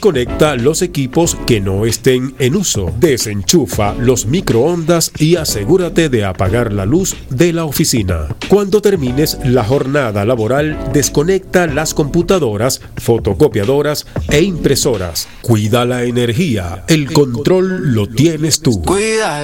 Desconecta los equipos que no estén en uso. Desenchufa los microondas y asegúrate de apagar la luz de la oficina. Cuando termines la jornada laboral, desconecta las computadoras, fotocopiadoras e impresoras. Cuida la energía. El control lo tienes tú. Cuida